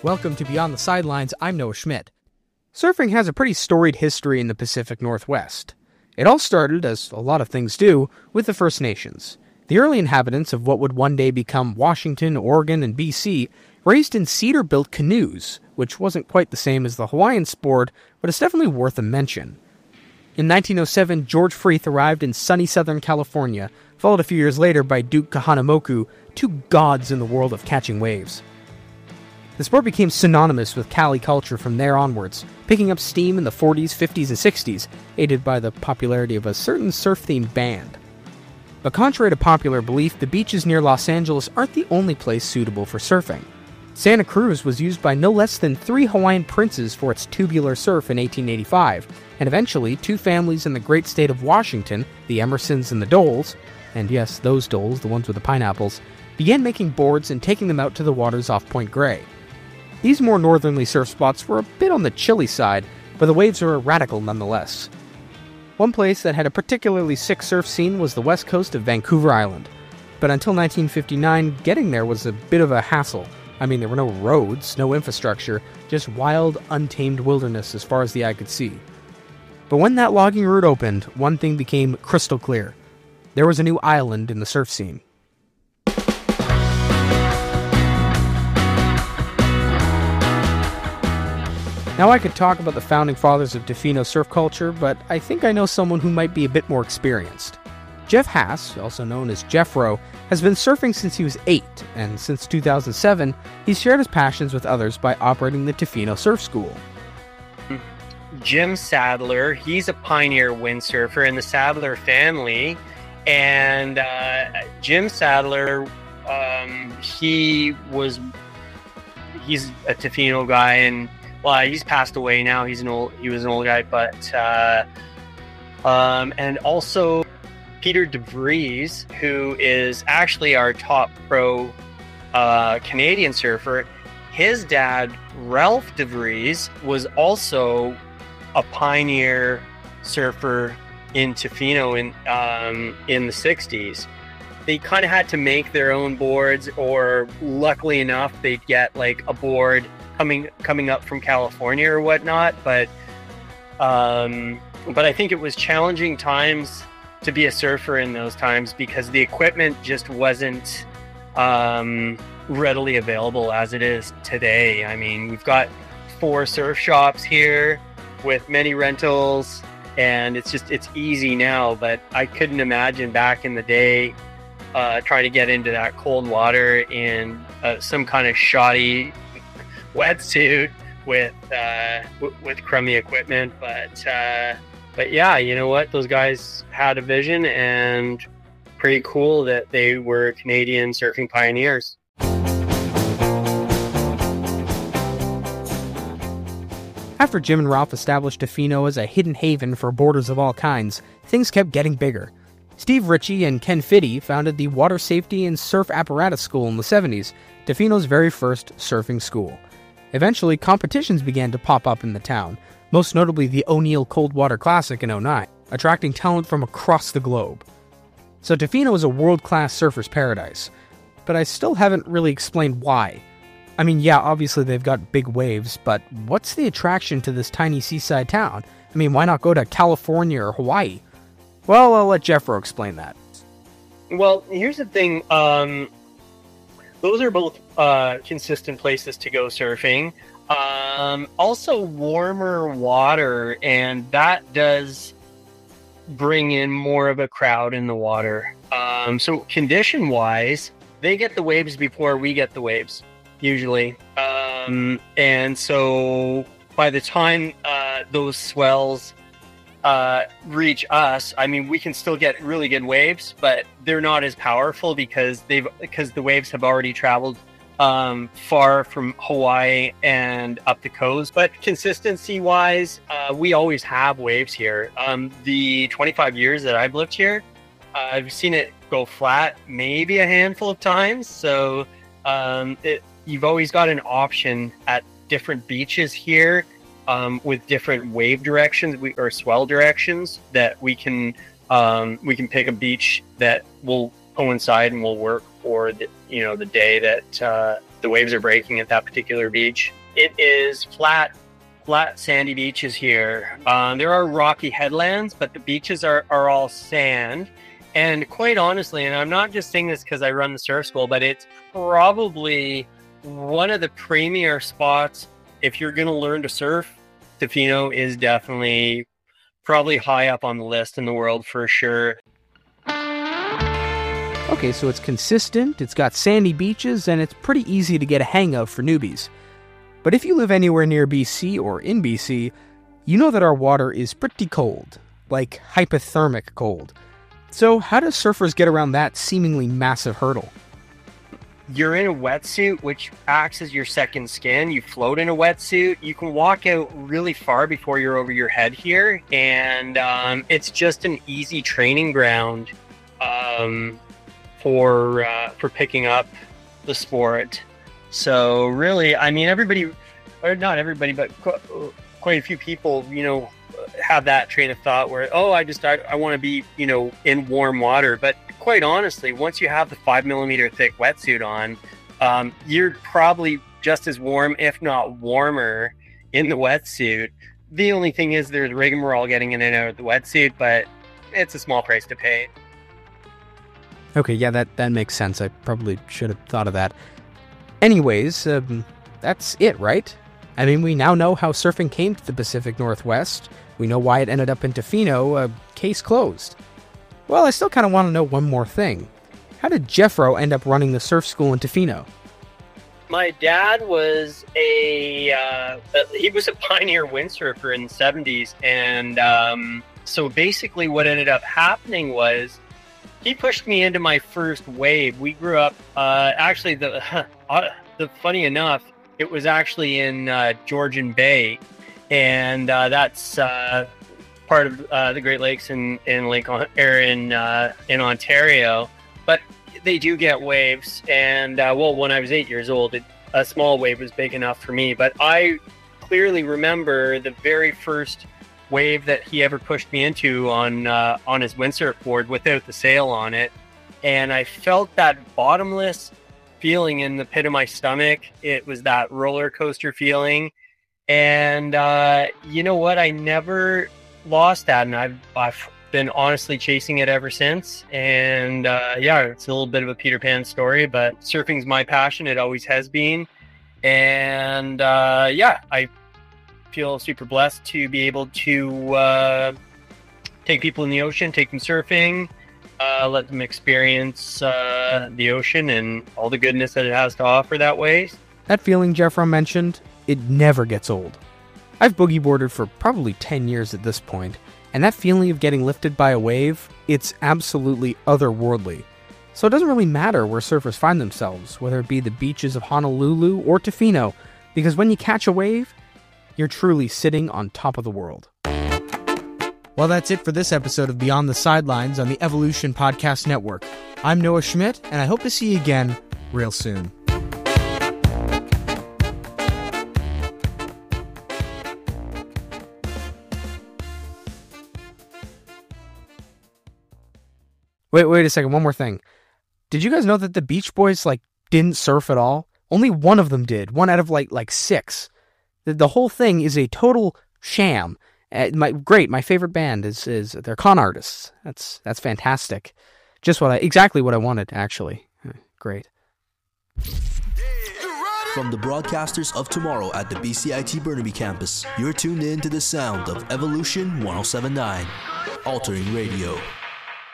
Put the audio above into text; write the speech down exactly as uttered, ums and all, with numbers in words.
Welcome to Beyond the Sidelines, I'm Noah Schmidt. Surfing has a pretty storied history in the Pacific Northwest. It all started, as a lot of things do, with the First Nations. The early inhabitants of what would one day become Washington, Oregon, and B C raised in cedar-built canoes, which wasn't quite the same as the Hawaiian sport, but it's definitely worth a mention. In nineteen oh seven, George Freeth arrived in sunny Southern California, followed a few years later by Duke Kahanamoku, two gods in the world of catching waves. The sport became synonymous with Cali culture from there onwards, picking up steam in the forties, fifties, and sixties, aided by the popularity of a certain surf-themed band. But contrary to popular belief, the beaches near Los Angeles aren't the only place suitable for surfing. Santa Cruz was used by no less than three Hawaiian princes for its tubular surf in eighteen eighty-five, and eventually two families in the great state of Washington, the Emersons and the Doles, and yes, those Doles, the ones with the pineapples, began making boards and taking them out to the waters off Point Grey. These more northerly surf spots were a bit on the chilly side, but the waves were radical nonetheless. One place that had a particularly sick surf scene was the west coast of Vancouver Island. But until nineteen fifty-nine, getting there was a bit of a hassle. I mean, there were no roads, no infrastructure, just wild, untamed wilderness as far as the eye could see. But when that logging route opened, one thing became crystal clear. There was a new island in the surf scene. Now, I could talk about the founding fathers of Tofino surf culture, but I think I know someone who might be a bit more experienced. Jeff Haas, also known as Jeffro, has been surfing since he was eight, and since two thousand seven, he's shared his passions with others by operating the Tofino Surf School. Jim Sadler, he's a pioneer windsurfer in the Sadler family, and uh, Jim Sadler, um, he was, he's a Tofino guy, and well, he's passed away now. He's an old, he was an old guy, but, uh, um, and also Peter DeVries, who is actually our top pro, uh, Canadian surfer. His dad, Ralph DeVries, was also a pioneer surfer in Tofino in, um, in the sixties. They kind of had to make their own boards, or luckily enough, they'd get like a board coming coming up from California or whatnot, but um, but I think it was challenging times to be a surfer in those times because the equipment just wasn't um, readily available as it is today. I mean, we've got four surf shops here with many rentals, and it's just it's easy now, but I couldn't imagine back in the day uh, trying to get into that cold water in uh, some kind of shoddy wetsuit with uh w- with crummy equipment, but uh but yeah, you know what, those guys had a vision, and pretty cool that they were Canadian surfing pioneers. After Jim and Ralph established Tofino as a hidden haven for boarders of all kinds, things kept getting bigger. Steve Ritchie and Ken Fitty founded the Water Safety and Surf Apparatus School in the seventies, Tofino's very first surfing school. Eventually, competitions began to pop up in the town, most notably the O'Neill Cold Water Classic in oh nine, attracting talent from across the globe. So Tofino is a world-class surfer's paradise, but I still haven't really explained why. I mean, yeah, obviously they've got big waves, but what's the attraction to this tiny seaside town? I mean, why not go to California or Hawaii? Well, I'll let Jeffro explain that. Well, here's the thing, um... those are both uh, consistent places to go surfing. Um, also, warmer water, and that does bring in more of a crowd in the water. Um, so condition-wise, they get the waves before we get the waves, usually. Um, and so by the time uh, those swells uh, reach us, I mean, we can still get really good waves, but they're not as powerful because they've because the waves have already traveled um, far from Hawaii and up the coast. But consistency wise, uh, we always have waves here. Um, the twenty-five years that I've lived here, uh, I've seen it go flat maybe a handful of times. So um, it, you've always got an option at different beaches here um, with different wave directions we, or swell directions that we can um, we can pick a beach that will coincide and will work for the, you know, the day that uh, the waves are breaking at that particular beach. It is flat, flat sandy beaches here. Um, there are rocky headlands, but the beaches are, are all sand. And quite honestly, and I'm not just saying this because I run the surf school, but it's probably one of the premier spots if you're going to learn to surf. Tofino is definitely probably high up on the list in the world for sure. Okay, so it's consistent, it's got sandy beaches, and it's pretty easy to get a hang of for newbies. But if you live anywhere near B C or in B C, you know that our water is pretty cold, like hypothermic cold. So how do surfers get around that seemingly massive hurdle? You're in a wetsuit, which acts as your second skin. You float in a wetsuit. You can walk out really far before you're over your head here. And um, it's just an easy training ground um, for uh, for picking up the sport. So really, I mean, everybody, or not everybody, but qu- quite a few people, you know, have that train of thought where, oh, I just, I, I want to be, you know, in warm water. But quite honestly, once you have the five millimeter thick wetsuit on, um, you're probably just as warm, if not warmer, in the wetsuit. The only thing is there's rigmarole getting in and out of the wetsuit, but it's a small price to pay. Okay, yeah, that, that makes sense. I probably should have thought of that. Anyways, um, that's it, right? I mean, we now know how surfing came to the Pacific Northwest. We know why it ended up in Tofino. Uh, case closed. Well, I still kind of want to know one more thing. How did Jeffro end up running the surf school in Tofino? My dad was a, uh, he was a pioneer windsurfer in the seventies. And um, so basically what ended up happening was he pushed me into my first wave. We grew up, uh, actually, the, uh, the funny enough, it was actually in uh, Georgian Bay. And uh, that's uh, part of uh, the Great Lakes in in Lake or in uh, in Ontario, but they do get waves. And uh, well, when I was eight years old, it, a small wave was big enough for me. But I clearly remember the very first wave that he ever pushed me into on uh, on his windsurf board without the sail on it, and I felt that bottomless feeling in the pit of my stomach. It was that roller coaster feeling. And uh, you know what? I never lost that, and I've, I've been honestly chasing it ever since. And uh, yeah, it's a little bit of a Peter Pan story, but surfing's my passion. It always has been. And uh, yeah, I feel super blessed to be able to uh, take people in the ocean, take them surfing, uh, let them experience uh, the ocean and all the goodness that it has to offer that way. That feeling Jeffro mentioned, it never gets old. I've boogie boarded for probably ten years at this point, and that feeling of getting lifted by a wave, it's absolutely otherworldly. So it doesn't really matter where surfers find themselves, whether it be the beaches of Honolulu or Tofino, because when you catch a wave, you're truly sitting on top of the world. Well, that's it for this episode of Beyond the Sidelines on the Evolution Podcast Network. I'm Noah Schmidt, and I hope to see you again real soon. Wait, wait a second, one more thing. Did you guys know that the Beach Boys, like, didn't surf at all? Only one of them did. One out of, like, like six. The, the whole thing is a total sham. Uh, my great, my favorite band is is they're con artists. That's that's fantastic. Just what I exactly what I wanted, actually. Great. From the broadcasters of tomorrow at the B C I T Burnaby campus, you're tuned in to the sound of Evolution one oh seven point nine, altering radio.